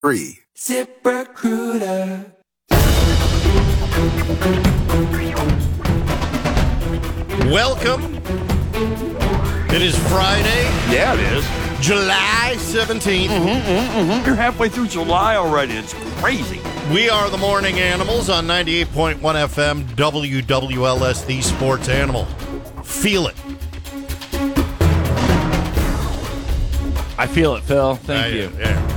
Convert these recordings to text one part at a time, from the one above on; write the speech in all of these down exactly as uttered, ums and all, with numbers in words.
Three. ZipRecruiter. Welcome. It is Friday. Yeah, it is. July seventeenth. Mm-hmm, mm-hmm, mm-hmm. You're halfway through July already. It's crazy. We are the Morning Animals on ninety-eight point one F M, W W L S, the Sports Animal. Feel it. I feel it, Phil. Thank I, you.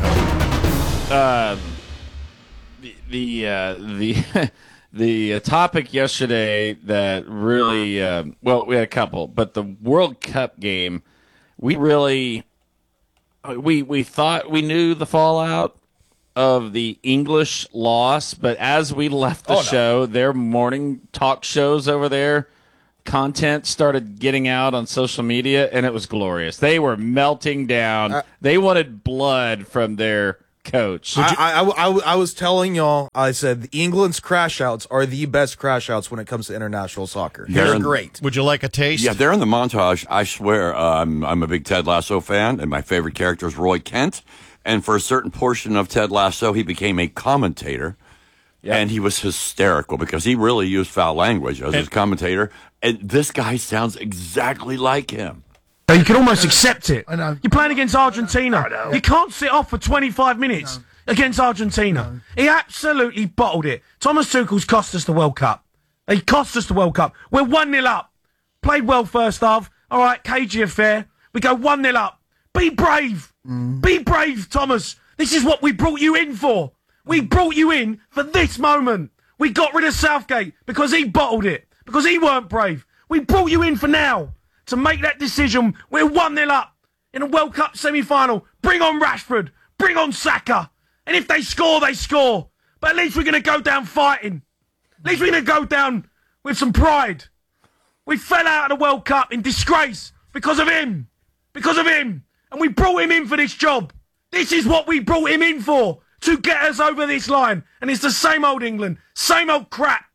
Yeah. Um, the the uh, the the topic yesterday that really uh, well, we had a couple, but the World Cup game, we really we we thought we knew the fallout of the English loss, but as we left the Oh, no. show, their morning talk shows over there, content started getting out on social media, and it was glorious. They were melting down. Uh, they wanted blood from their coach. I, I, I, I was telling y'all, I said England's crash outs are the best crash outs when it comes to international soccer. They're They're in- great. Would you like a taste? Yeah, they're in the montage. I swear, uh, I'm, I'm a big Ted Lasso fan, and my favorite character is Roy Kent. And for a certain portion of Ted Lasso, he became a commentator. Yeah. And he was hysterical because he really used foul language as his commentator. And this guy sounds exactly like him. You can almost accept it. I know. You're playing against Argentina. You can't sit off for twenty-five minutes against Argentina. He absolutely bottled it. Thomas Tuchel's cost us the World Cup. He cost us the World Cup. We're one nil up. Played well first half. All right, cagey affair. We go one nil up. Be brave. Mm. Be brave, Thomas. This is what we brought you in for. We brought you in for this moment. We got rid of Southgate because he bottled it, because he weren't brave. We brought you in for now to make that decision. We're one nil up in a World Cup semi-final. Bring on Rashford. Bring on Saka. And if they score, they score. But at least we're going to go down fighting. At least we're going to go down with some pride. We fell out of the World Cup in disgrace because of him. Because of him. And we brought him in for this job. This is what we brought him in for. To get us over this line. And it's the same old England. Same old crap.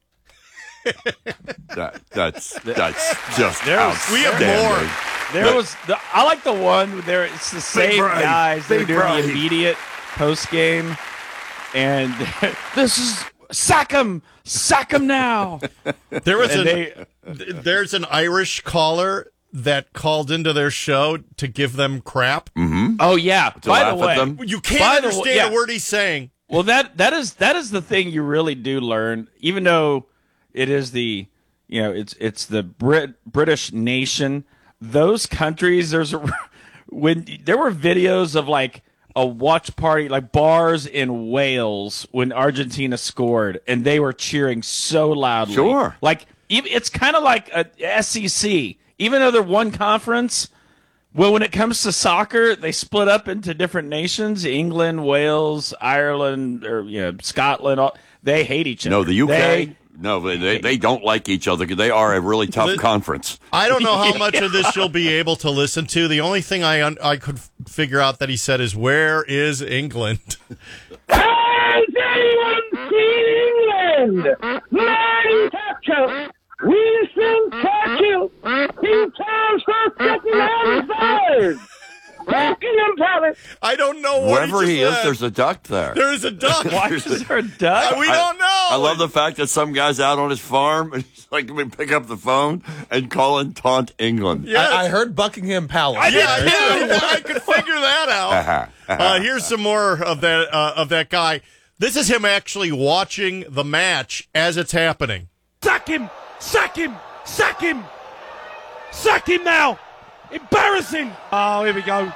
that, that's that's just There was- we have outstanding. more. There But- was the, I like the one there. It's the same brave. guys that are Big doing brave. the immediate post game, and this is sack him, sack him now. There was And an, they- th- there's an Irish caller that called into their show to give them crap. Oh yeah. To By laugh the at way, them? You can't By the way- understand yeah. a word he's saying. well that that is that is the thing you really do learn, even though it is the you know it's it's the Brit British nation. Those countries, there's a when there were videos of like a watch party, like bars in Wales when Argentina scored, and they were cheering so loudly. Sure. Like even, it's kind of like a S E C. Even though they're one conference, well, when it comes to soccer, they split up into different nations: England, Wales, Ireland, or you know, Scotland. All, they hate each other. No, the U K. They, no, they, they they don't like each other. They are a really tough The- conference. I don't know how much of this you'll be able to listen to. The only thing I un- I could f- figure out that he said is, "Where is England?" Has anyone seen England? Nine touches. Winston Churchill. He turns for second and third. Buckingham Palace. I don't know what Wherever he, he just is, said. there's a duck there. There is a duck. why is there a duck? We don't know. I love the fact that some guy's out on his farm and he's like, let me pick up the phone and call and taunt England. Yes. I, I heard Buckingham Palace. Yeah, I, I could figure that out. Uh, here's some more of that uh, of that guy. This is him actually watching the match as it's happening. Sack him. Sack him. Sack him. Sack him now. Embarrassing. Oh, here we go.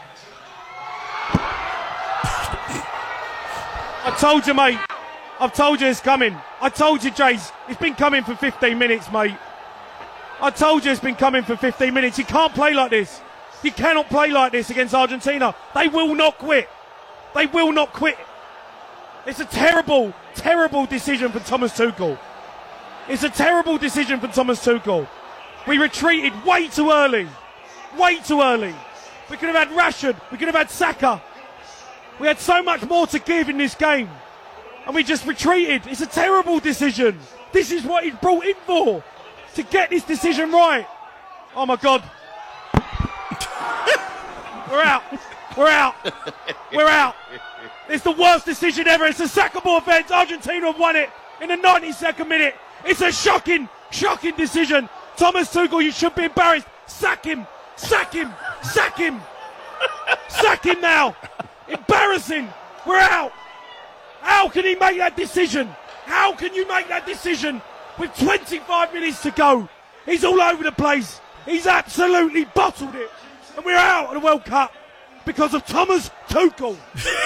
I told you, mate. I've told you it's coming. I told you, Jace. It's been coming for fifteen minutes, mate. I told you it's been coming for fifteen minutes. You can't play like this. You cannot play like this against Argentina. They will not quit. They will not quit. It's a terrible, terrible decision for Thomas Tuchel. It's a terrible decision for Thomas Tuchel. We retreated way too early. Way too early. We could have had Rashford. We could have had Saka. We had so much more to give in this game. And we just retreated. It's a terrible decision. This is what he's brought in for. To get this decision right. Oh my God. We're out. We're out. We're out. It's the worst decision ever. It's a sackable offense. Argentina have won it in the ninety-second minute. It's a shocking, shocking decision. Thomas Tuchel, you should be embarrassed. Sack him. Sack him. Sack him. Sack him now. Embarrassing. We're out. How can he make that decision? How can you make that decision with twenty-five minutes to go? He's all over the place. He's absolutely bottled it. And we're out of the World Cup because of Thomas Tuchel.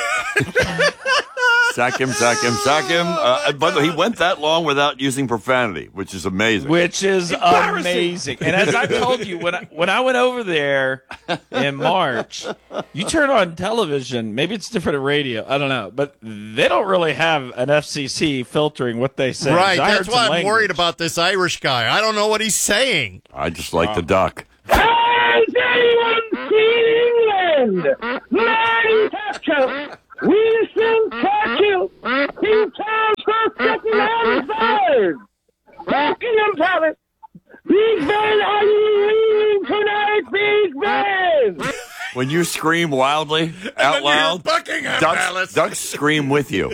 Sack him, sack him, sack him. Uh, by the way, he went that long without using profanity, which is amazing. Which is amazing. And as I told you, when I, when I went over there in March, you turn on television, maybe it's different at radio, I don't know, but they don't really have an F C C filtering what they say. Right, I that's heard why I'm some language. worried about this Irish guy. I don't know what he's saying. I just like the duck. Has anyone seen England? Nine touchdowns. Winston Churchill. He tells for second and third. Buckingham Palace. Big Ben, are you leaving tonight, Big Ben? When you scream wildly out loud, Buckingham ducks, Palace. ducks scream with you.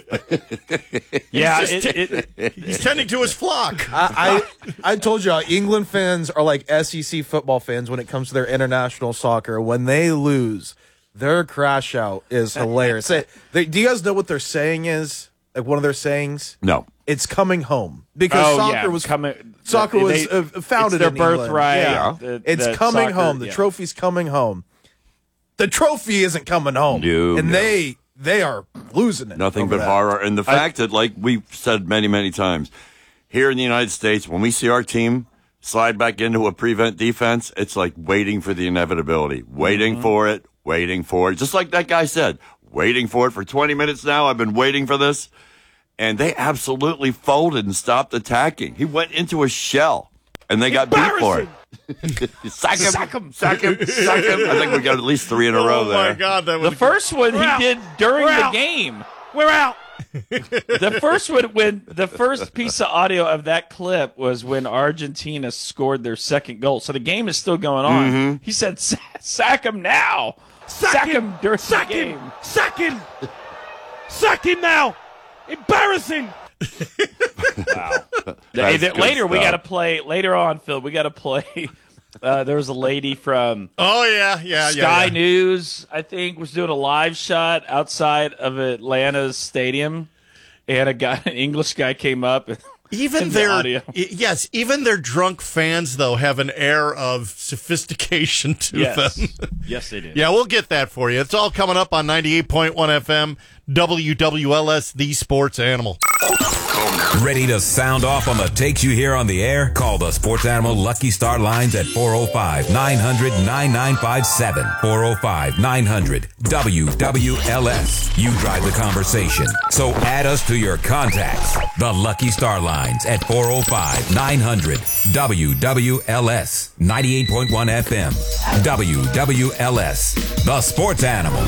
Yeah, He's just it, it, He's tending to his flock. I, I I told y'all, England fans are like S E C football fans when it comes to their international soccer. When they lose, their crash out is hilarious. They, they, do you guys know what their saying is? Like one of their sayings? No. It's coming home because oh, soccer yeah, was coming. soccer was they, uh, founded it's their in England. birthright. Yeah, The- it's the coming soccer, home. The yeah. trophy's coming home. The trophy isn't coming home, No, and no. they they are losing it. Nothing over but that. horror. And the fact that, like we've said many, many times, here in the United States, when we see our team slide back into a prevent defense, it's like waiting for the inevitability, waiting Mm-hmm. for it, waiting for it. Just like that guy said, waiting for it for twenty minutes now. I've been waiting for this. And they absolutely folded and stopped attacking. He went into a shell, and they got beat for it. sack him, sack him, sack him, sack him. I think we got at least three in a row Oh, there. my God. That was The first one he out. did during We're the out. game. We're out. The first one, when the first piece of audio of that clip was when Argentina scored their second goal. So the game is still going on. Mm-hmm. He said, "Sa- "Sack him now! Sack, him during Sack the him. game." Sack him. Sack him now. Embarrassing. Wow. That's Th- good later, we stuff. got to play. Later on, Phil, we got to play. Uh, there was a lady from Oh, yeah, yeah, Sky yeah. yeah. News, I think, was doing a live shot outside of Atlanta's stadium, and a guy, an English guy, came up. And Even in the their audio. y- yes, even their drunk fans though have an air of sophistication to Yes, them. yes, they did. Yeah, we'll get that for you. It's all coming up on ninety-eight point one F M, W W L S, the Sports Animal. Ready to sound off on the takes you hear on the air? Call the Sports Animal Lucky Star lines at four oh five, nine hundred, nine nine five seven. four oh five, nine hundred, W W L S. You drive the conversation. So add us to your contacts. The Lucky Star lines at four oh five, nine hundred, W W L S. ninety-eight point one F M. W W L S. The Sports Animal.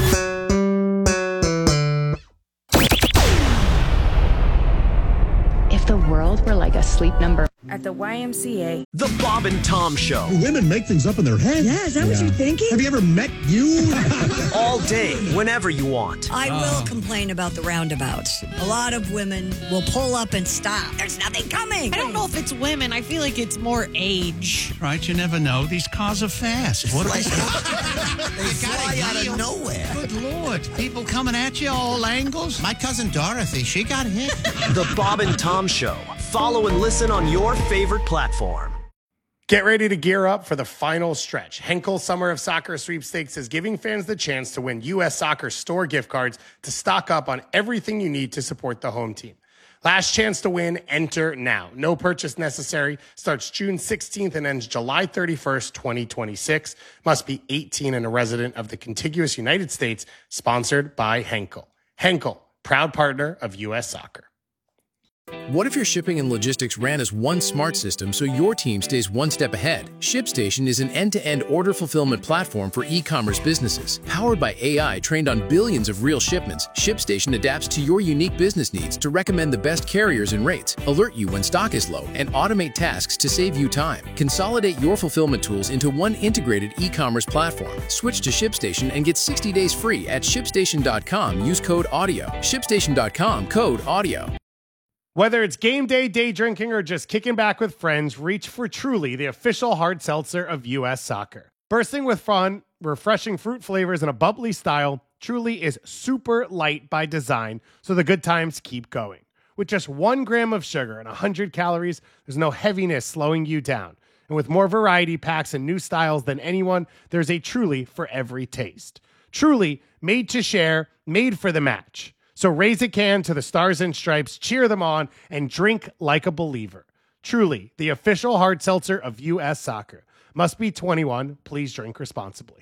If the world were like a sleep number. At the Y M C A. The Bob and Tom Show. Women make things up in their head. Yeah, is that what you're thinking? Have you ever met you? All day, whenever you want. I will complain about the roundabouts. A lot of women will pull up and stop. There's nothing coming. I don't know if it's women. I feel like it's more age. Right, you never know. These cars are fast. What They You fly gotta out yield. of nowhere. Good Lord. People coming at you all angles. My cousin Dorothy, she got hit. The Bob and Tom Show. Follow and listen on your favorite platform. Get ready to gear up for the final stretch. Henkel Summer of Soccer Sweepstakes is giving fans the chance to win U S Soccer store gift cards to stock up on everything you need to support the home team. Last chance to win, enter now. No purchase necessary. Starts June sixteenth and ends July thirty-first, twenty twenty-six. Must be eighteen and a resident of the contiguous United States. Sponsored by Henkel. Henkel, proud partner of U S Soccer. What if your shipping and logistics ran as one smart system so your team stays one step ahead? ShipStation is an end-to-end order fulfillment platform for e-commerce businesses. Powered by A I trained on billions of real shipments, ShipStation adapts to your unique business needs to recommend the best carriers and rates, alert you when stock is low, and automate tasks to save you time. Consolidate your fulfillment tools into one integrated e-commerce platform. Switch to ShipStation and get sixty days free at ShipStation dot com. Use code AUDIO. ShipStation dot com, code AUDIO. Whether it's game day, day drinking, or just kicking back with friends, reach for Truly, the official hard seltzer of U S Soccer. Bursting with fun, refreshing fruit flavors, and a bubbly style, Truly is super light by design, so the good times keep going. With just one gram of sugar and one hundred calories, there's no heaviness slowing you down. And with more variety packs and new styles than anyone, there's a Truly for every taste. Truly, made to share, made for the match. So raise a can to the Stars and Stripes, cheer them on, and drink like a believer. Truly, the official hard seltzer of U S Soccer. Must be twenty-one. Please drink responsibly.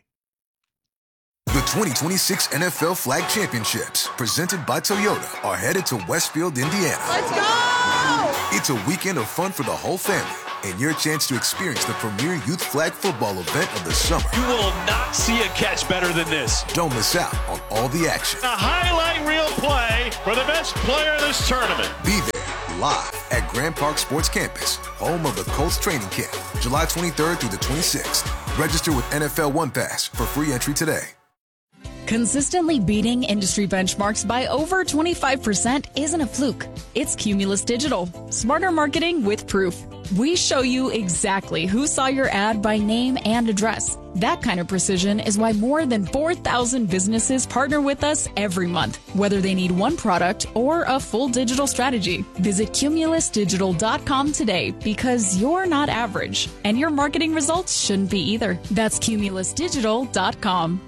The twenty twenty-six N F L Flag Championships, presented by Toyota, are headed to Westfield, Indiana. Let's go! It's a weekend of fun for the whole family, and your chance to experience the premier youth flag football event of the summer. You will not see a catch better than this. Don't miss out on all the action. A highlight reel play for the best player in this tournament. Be there live at Grand Park Sports Campus, home of the Colts training camp, July twenty-third through the twenty-sixth. Register with N F L One Pass for free entry today. Consistently beating industry benchmarks by over twenty-five percent isn't a fluke. It's Cumulus Digital. Smarter marketing with proof. We show you exactly who saw your ad by name and address. That kind of precision is why more than four thousand businesses partner with us every month, whether they need one product or a full digital strategy. Visit Cumulus Digital dot com today because you're not average, and your marketing results shouldn't be either. That's Cumulus Digital dot com.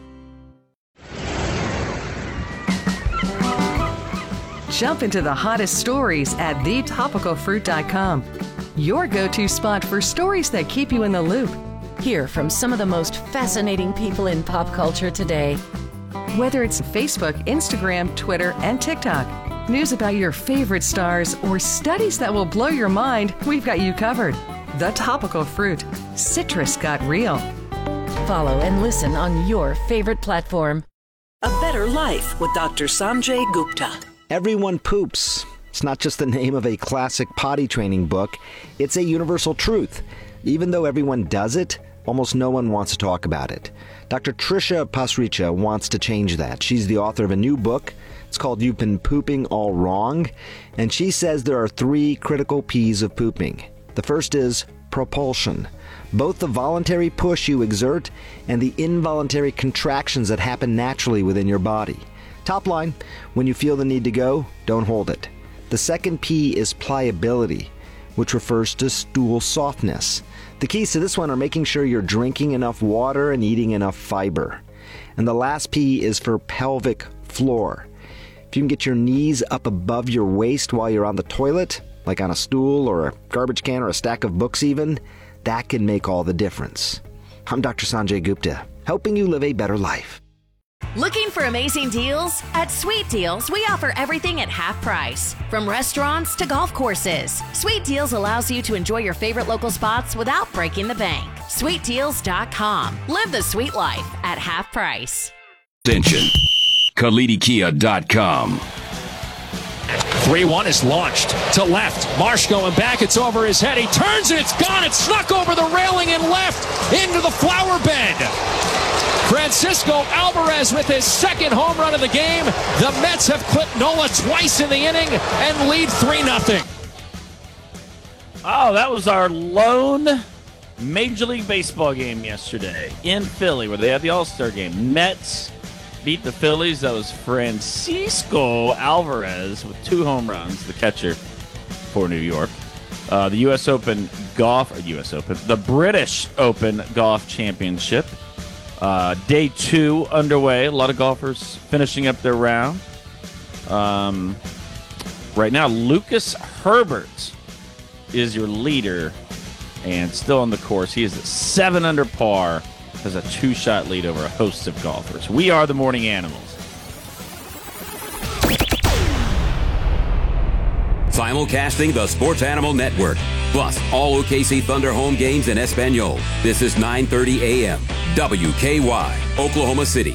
Jump into the hottest stories at the topical fruit dot com. Your go-to spot for stories that keep you in the loop. Hear from some of the most fascinating people in pop culture today. Whether it's Facebook, Instagram, Twitter, and TikTok, news about your favorite stars, or studies that will blow your mind, we've got you covered. The Topical Fruit. Citrus got real. Follow and listen on your favorite platform. A Better Life with Doctor Sanjay Gupta. Everyone poops. It's not just the name of a classic potty training book. It's a universal truth. Even though everyone does it, almost no one wants to talk about it. Doctor Trisha Pasricha wants to change that. She's the author of a new book. It's called You've Been Pooping All Wrong. And she says there are three critical P's of pooping. The first is propulsion. Both the voluntary push you exert and the involuntary contractions that happen naturally within your body. Top line, when you feel the need to go, don't hold it. The second P is pliability, which refers to stool softness. The keys to this one are making sure you're drinking enough water and eating enough fiber. And the last P is for pelvic floor. If you can get your knees up above your waist while you're on the toilet, like on a stool or a garbage can or a stack of books even, that can make all the difference. I'm Doctor Sanjay Gupta, helping you live a better life. Looking for amazing deals? At Sweet Deals, we offer everything at half price. From restaurants to golf courses, Sweet Deals allows you to enjoy your favorite local spots without breaking the bank. Sweet Deals dot com. Live the sweet life at half price. Attention. Kalidi Kia dot com. three one is launched to left. Marsh going back. It's over his head. He turns and it's gone. It's snuck over the railing and left into the flower bed. Francisco Alvarez with his second home run of the game. The Mets have clipped Nola twice in the inning and lead three nothing. Oh, that was our lone Major League Baseball game yesterday in Philly where they had the All-Star game. Mets beat the Phillies. That was Francisco Alvarez with two home runs, the catcher for New York. Uh, the U S Open golf, or U S Open, the British Open Golf Championship. Uh, day two underway. A lot of golfers finishing up their round. Um, right now, Lucas Herbert is your leader and still on the course. He is at seven under par. Has a two-shot lead over a host of golfers. We are the Morning Animals. Simulcasting the Sports Animal Network. Plus, all O K C Thunder home games in Espanol. This is nine thirty a.m. W K Y, Oklahoma City.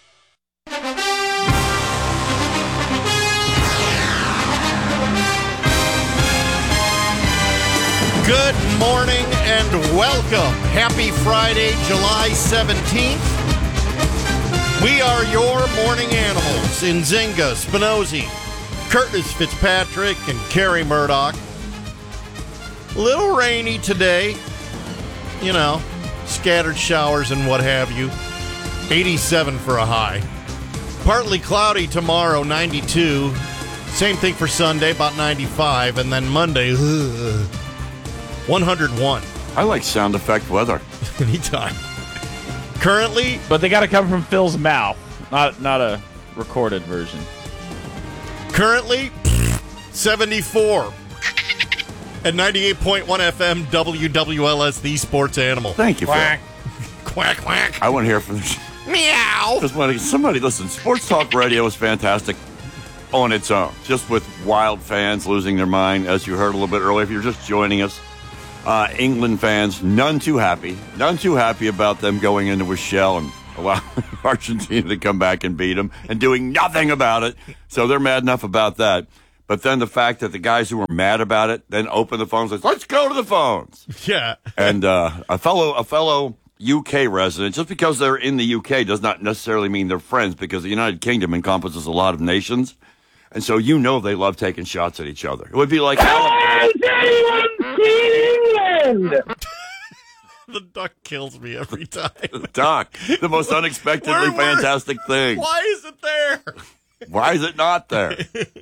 Good morning and welcome. Happy Friday, July seventeenth. We are your morning animals. Nzinga, Spinozzi, Curtis Fitzpatrick, and Carrie Murdoch. A little rainy today. You know, scattered showers and what have you. eighty-seven for a high. Partly cloudy tomorrow, ninety-two. Same thing for Sunday, about ninety-five. And then Monday, ugh, one hundred one. I like sound effect weather. Anytime. Currently, but they got to come from Phil's mouth, not not a recorded version. Currently, seventy-four at ninety-eight point one F M W W L S, the Sports Animal. Thank you, quack. Phil. Quack, quack. I want to hear from the meow. Just want to, somebody listen. Sports Talk Radio is fantastic on its own, just with wild fans losing their mind, as you heard a little bit earlier. If you're just joining us. Uh, England fans, none too happy. None too happy about them going into a shell and allowing Argentina to come back and beat them and doing nothing about it. So they're mad enough about that. But then the fact that the guys who were mad about it then open the phones and say, let's go to the phones. Yeah. And uh, a fellow a fellow U K resident, just because they're in the U K does not necessarily mean they're friends, because the United Kingdom encompasses a lot of nations. And so you know they love taking shots at each other. It would be like... Has anyone seen England? The duck kills me every time. The duck. The most unexpectedly where, where, fantastic thing. Why is it there? Why is it not there?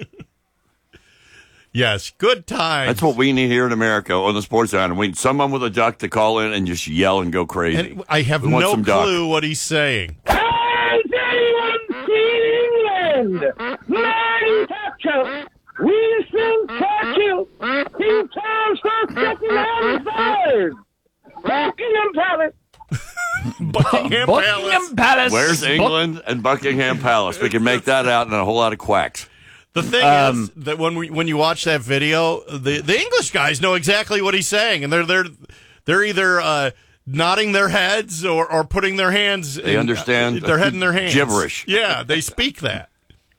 Yes, good times. That's what we need here in America on the Sports Channel. We need someone with a duck to call in and just yell and go crazy. And I have we want no some clue duck. what he's saying. Has anyone seen England? Nine touchdowns. Winston Churchill. He turns for second and third. Buckingham Palace. Buckingham, Buckingham Palace. Where's England and Buckingham Palace? We can make that out in a whole lot of quacks. The thing Um, is that when we when you watch that video, the, the English guys know exactly what he's saying, and they're they're they're either uh, nodding their heads or, or putting their hands. They in, understand uh, their head in their hands. Gibberish. Yeah, they speak that.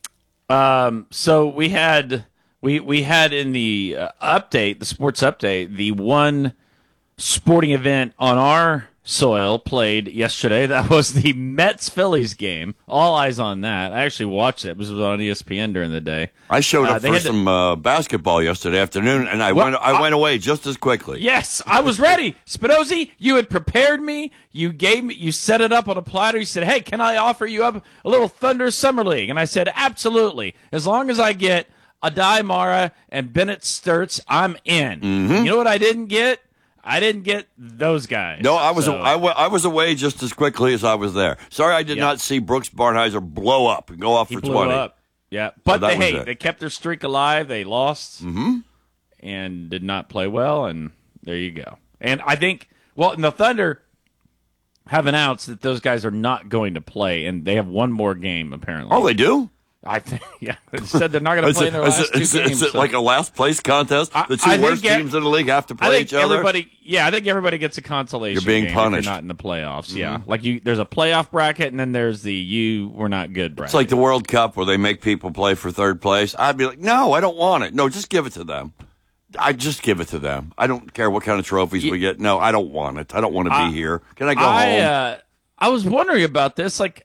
Um, so we had we we had in the uh, update, the sports update, the one sporting event on our soil played yesterday. That was the Mets-Phillies game. All eyes on that. I actually watched it. It was on E S P N during the day. I showed Uh, up they for had to- some uh, basketball yesterday afternoon, and I Well, went. I, I- went away just as quickly. Yes, I was ready. Spinozzi, you had prepared me. You gave me. You set it up on a platter. You said, "Hey, can I offer you up a little Thunder Summer League?" And I said, "Absolutely. As long as I get Adai Mara and Bennett Sturts, I'm in." Mm-hmm. You know what I didn't get? I didn't get those guys. No, I was So- I, wa- I was away just as quickly as I was there. Sorry, I did Yeah. not see Brooks Barnheiser blow up and go off He for blew twenty. up. Yeah, but that they, was hey, it. they kept their streak alive. They lost Mm-hmm. and did not play well, and there you go. And I think, well, and the Thunder have announced that those guys are not going to play, and they have one more game apparently. Oh, they do? I think, yeah. They said they're not going to Is play it, in their is last it, two is it, games. is it so- like a last place contest? I- The two I think worst e- teams in the league have to I play think each other? everybody, yeah, I think everybody gets a consolation. You're being game punished. if you're not in the playoffs. Yeah, Mhm. like you, there's a playoff bracket, and then there's the you we're not good bracket. It's like the World Cup where they make people play for third place. I'd be like, no, I don't want it. No, just give it to them. I just give it to them. I don't care what kind of trophies we get. No, I don't want it. I don't want to be I- here. Can I go I, home? Uh, I was wondering about this. Like,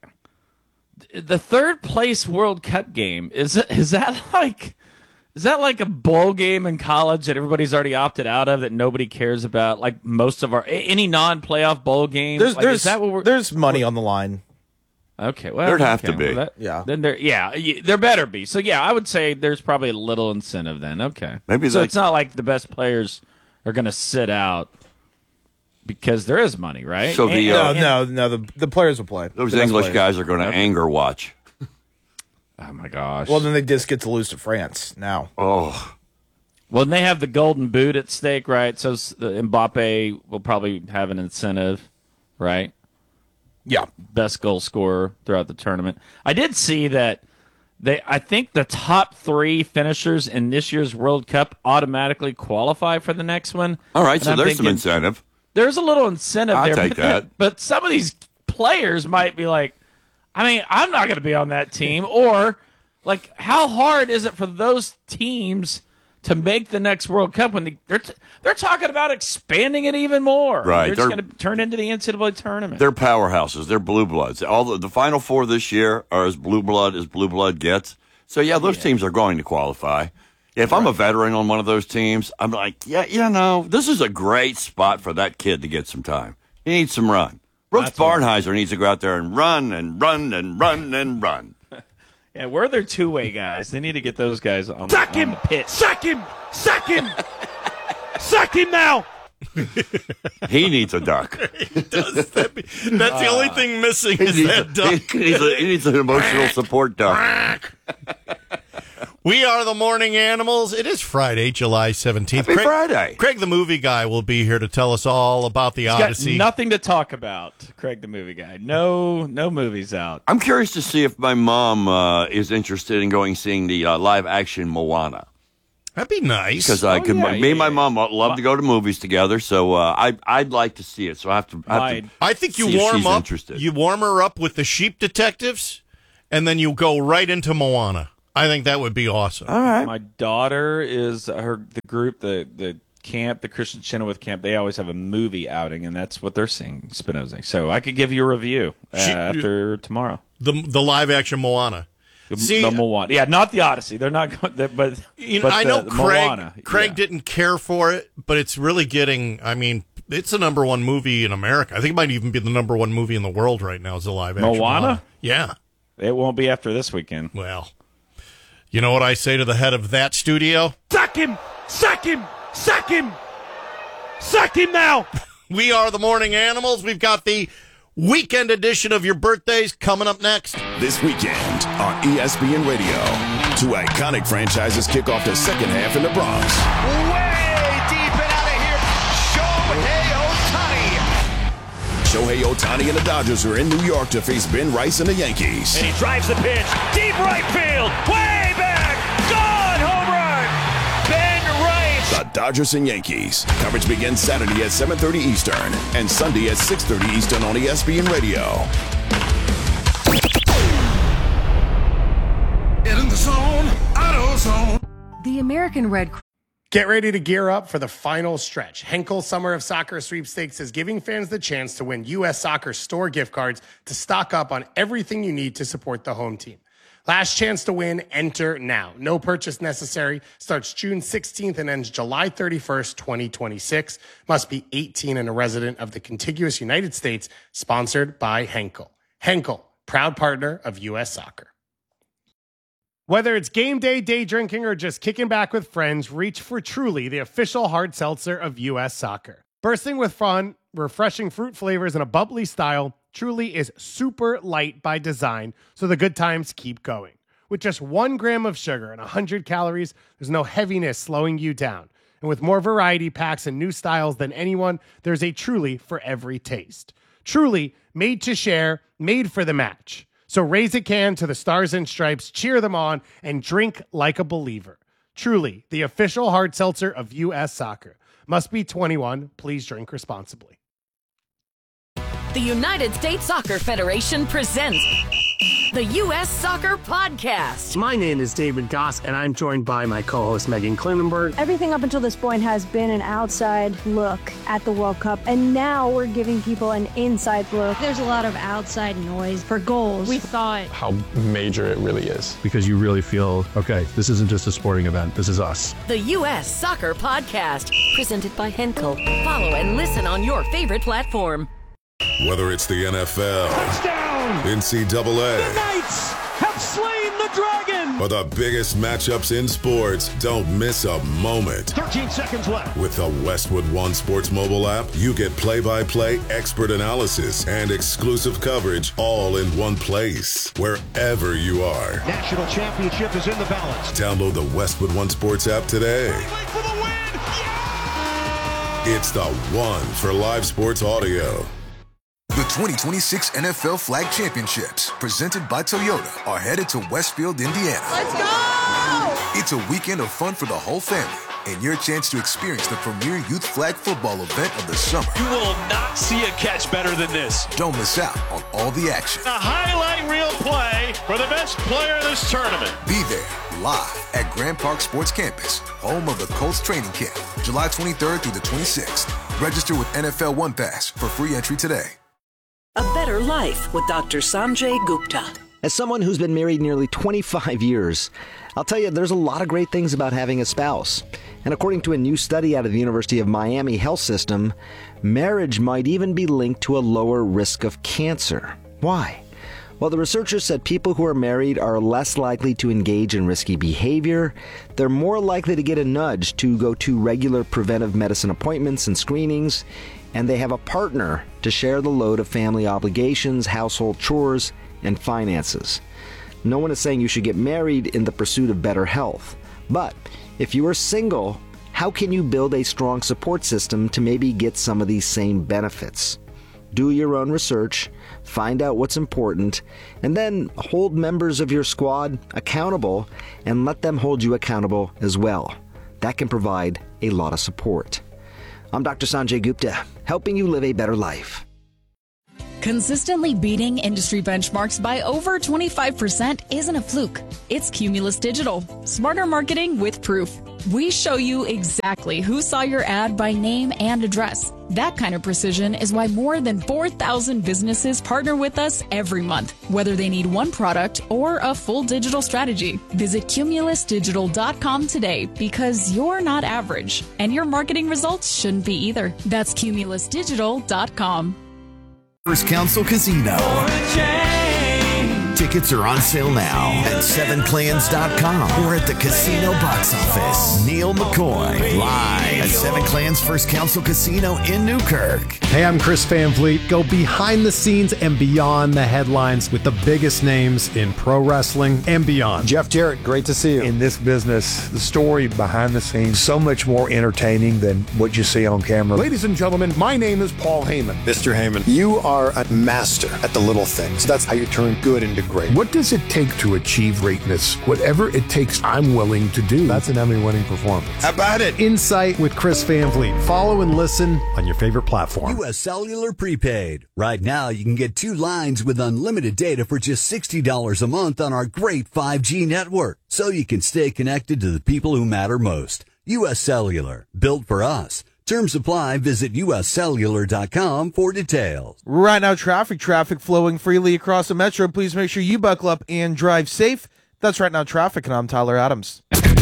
the third place World Cup game is it, is that like is that like a bowl game in college that everybody's already opted out of that nobody cares about? Like most of our any non-playoff bowl games. There's like, there's is that what we're, there's money on the line. Okay, well, There'd have okay, to be. well, that- Yeah. Then there, yeah, y- there better be. So yeah, I would say there's probably a little incentive then. Okay, Maybe so they- it's not like the best players are going to sit out because there is money, right? So the, uh, no, no, no. The the players will play. Those The best English players. guys are going to anger watch. Oh my gosh. Well, then they just get to lose to France now. Oh, Well, and they have the golden boot at stake, right? So s- the Mbappe will probably have an incentive, right? Yeah. Best goal scorer throughout the tournament. I did see that They, I think the top three finishers in this year's World Cup automatically qualify for the next one. All right, And so I'm there's thinking, some incentive. There's a little incentive I'll there. take but, that. But some of these players might be like, I mean, I'm not going to be on that team. Or, like, how hard is it for those teams to make the next World Cup when they, they're, t- they're talking about expanding it even more? Right. They're just They're- going to turn into the N C double A tournament. They're powerhouses. They're blue bloods. All the, the Final Four this year are as blue blood as blue blood gets. So, yeah, those yeah. teams are going to qualify. If right. I'm a veteran on one of those teams, I'm like, yeah, you know, this is a great spot for that kid to get some time. He needs some run. Brooks That's Barnheiser needs to go out there and run and run and run and run. Yeah, we're their two-way guys. They need to get those guys on, Sack on him! the pitch. Sack him! Sack him! Sack him now! He needs a duck. He does. That be, that's the uh, only thing missing is needs, that duck. He needs, a, he needs an emotional support duck. We are the Morning Animals. It is Friday, July seventeenth. Happy Craig, Friday. Craig the movie guy will be here to tell us all about the He's Odyssey. Got nothing to talk about, Craig the movie guy. No no movies out. I'm curious to see if my mom uh, is interested in going seeing the uh, live-action Moana. That'd be nice. Because I Oh, could, yeah, me yeah, and my yeah. mom love to go to movies together, so uh, I, I'd like to see it. So I have to. I, have to I think you see if warm she's up. Interested. You warm her up with the Sheep Detectives, and then you go right into Moana. I think that would be awesome. All right. My daughter is her the group the the camp the Christian Chenoweth camp. They always have a movie outing, and that's what they're seeing. Spinoza. So I could give you a review uh, She- after tomorrow. The the live action Moana. The, See, the Moana, yeah, not the Odyssey. They're not going, the, but You know, but I the, know the Craig. Moana, Craig yeah. didn't care for it, but it's really getting. I mean, it's the number one movie in America. I think it might even be the number one movie in the world right now. Is the live action Moana? Yeah. It won't be after this weekend. Well, you know what I say to the head of that studio? Sack him! Sack him! Sack him! Sack him now! We are the Morning Animals. We've got the weekend edition of your birthdays coming up next. This weekend on E S P N Radio, two iconic franchises kick off the second half in the Bronx. Way deep and out of here, Shohei Ohtani. Shohei Ohtani and the Dodgers are in New York to face Ben Rice and the Yankees. And he drives the pitch, deep right field, way back, gone, home run, Ben Rice. The Dodgers and Yankees. Coverage begins Saturday at seven thirty Eastern and Sunday at six thirty Eastern on E S P N Radio. In the zone, auto zone. The American Red Cross. Get ready to gear up for the final stretch. Henkel Summer of Soccer Sweepstakes is giving fans the chance to win U S Soccer store gift cards to stock up on everything you need to support the home team. Last chance to win, enter now. No purchase necessary. Starts June sixteenth and ends July thirty-first, twenty twenty-six. Must be eighteen and a resident of the contiguous United States. Sponsored by Henkel. Henkel, proud partner of U S Soccer. Whether it's game day, day drinking, or just kicking back with friends, reach for Truly, the official hard seltzer of U S Soccer. Bursting with fun, refreshing fruit flavors, and a bubbly style, Truly is super light by design, so the good times keep going. With just one gram of sugar and one hundred calories, there's no heaviness slowing you down. And with more variety packs and new styles than anyone, there's a Truly for every taste. Truly, made to share, made for the match. So raise a can to the Stars and Stripes, cheer them on, and drink like a believer. Truly, the official hard seltzer of U S Soccer. Must be twenty-one. Please drink responsibly. The United States Soccer Federation presents the U S Soccer Podcast. My name is David Goss, and I'm joined by my co-host Megan Klinenberg. Everything up until this point has been an outside look at the World Cup, and now we're giving people an inside look. There's a lot of outside noise for goals. We thought how major it really is, because you really feel, okay, this isn't just a sporting event, this is us. The U S Soccer Podcast, presented by Henkel. Follow and listen on your favorite platform. Whether it's the N F L, Touchdown! N C double A, The Knights have slain the dragon! or the biggest matchups in sports, don't miss a moment. thirteen seconds left. With the Westwood One Sports mobile app, you get play-by-play expert analysis and exclusive coverage all in one place, wherever you are. National championship is in the balance. Download the Westwood One Sports app today. For the win! It's the one for live sports audio. The twenty twenty-six N F L Flag Championships, presented by Toyota, are headed to Westfield, Indiana. Let's go! It's a weekend of fun for the whole family and your chance to experience the premier youth flag football event of the summer. You will not see a catch better than this. Don't miss out on all the action. A highlight reel play for the best player in this tournament. Be there live at Grand Park Sports Campus, home of the Colts training camp, July twenty-third through the twenty-sixth. Register with N F L One Pass for free entry today. A better life with Doctor Sanjay Gupta. As someone who's been married nearly twenty-five years, I'll tell you, there's a lot of great things about having a spouse. And according to a new study out of the University of Miami Health System, marriage might even be linked to a lower risk of cancer. Why? Well, the researchers said people who are married are less likely to engage in risky behavior, they're more likely to get a nudge to go to regular preventive medicine appointments and screenings, and they have a partner to share the load of family obligations, household chores, and finances. No one is saying you should get married in the pursuit of better health. But if you are single, how can you build a strong support system to maybe get some of these same benefits? Do your own research, find out what's important, and then hold members of your squad accountable and let them hold you accountable as well. That can provide a lot of support. I'm Doctor Sanjay Gupta, helping you live a better life. Consistently beating industry benchmarks by over twenty-five percent isn't a fluke. It's Cumulus Digital. Smarter marketing with proof. We show you exactly who saw your ad by name and address. That kind of precision is why more than four thousand businesses partner with us every month, whether they need one product or a full digital strategy. Visit cumulus digital dot com today because you're not average, and your marketing results shouldn't be either. That's cumulus digital dot com. First Council Casino. Tickets are on sale now at seven clans dot com or at the casino box office. Neil McCoy, live at Seven Clans First Council Casino in Newkirk. Hey, I'm Chris Van Vliet. Go behind the scenes and beyond the headlines with the biggest names in pro wrestling and beyond. Jeff Jarrett, great to see you. In this business, the story behind the scenes, so much more entertaining than what you see on camera. Ladies and gentlemen, my name is Paul Heyman. Mister Heyman, you are a master at the little things. That's how you turn good into great. What does it take to achieve greatness? Whatever it takes, I'm willing to do. That's an Emmy-winning performance. How about it? Insight with Chris Van Vliet. Follow and listen on your favorite platform. U S Cellular Prepaid. Right now, you can get two lines with unlimited data for just sixty dollars a month on our great five G network, so you can stay connected to the people who matter most. U S Cellular. Built for us. Terms apply. Visit U S cellular dot com for details. Right now, traffic, traffic flowing freely across the metro. Please make sure you buckle up and drive safe. That's Right Now Traffic, and I'm Tyler Adams.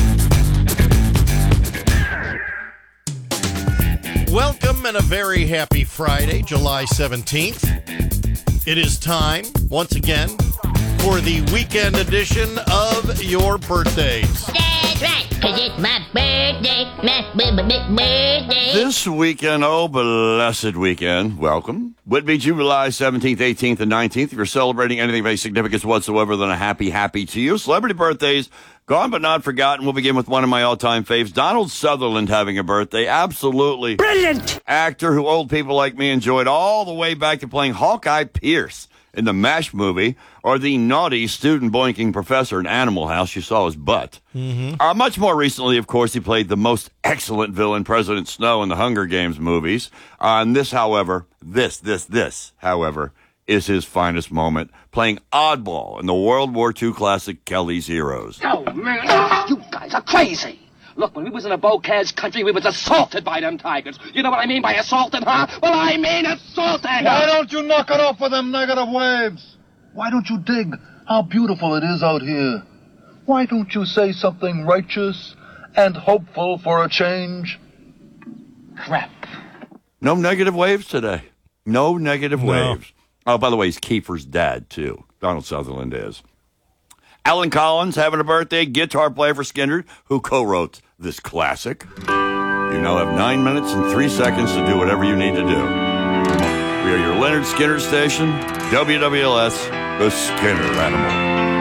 Welcome and a very happy Friday, July seventeenth. It is time, once again, for the weekend edition of Your Birthdays. That's right, because it's my birthday, my birthday. This weekend, oh, blessed weekend, welcome, would be July seventeenth, eighteenth, and nineteenth. If you're celebrating anything of any significance whatsoever, then a happy, happy to you. Celebrity birthdays, gone but not forgotten. We'll begin with one of my all-time faves, Donald Sutherland having a birthday. Absolutely brilliant actor who old people like me enjoyed all the way back to playing Hawkeye Pierce in the MASH movie, or the naughty student boinking professor in Animal House. You saw his butt. Mm-hmm. Uh, much more recently, of course, he played the most excellent villain, President Snow, in the Hunger Games movies. Uh, and this, however, this, this, this, however, is his finest moment, playing Oddball in the World War Two classic Kelly's Heroes. Oh, man, you guys are crazy. Look, when we was in a Bocaz country, we was assaulted by them tigers. You know what I mean by assaulted, huh? Well, I mean assaulted. Why don't you knock it off with them negative waves? Why don't you dig how beautiful it is out here? Why don't you say something righteous and hopeful for a change? Crap. No negative waves today. No negative No. waves. Oh, by the way, he's Kiefer's dad, too. Donald Sutherland is. Alan Collins having a birthday, guitar player for Skynyrd, who co-wrote this classic. You now have nine minutes and three seconds to do whatever you need to do. We are your Leonard Skinner station, W W L S, the Skinner Animal.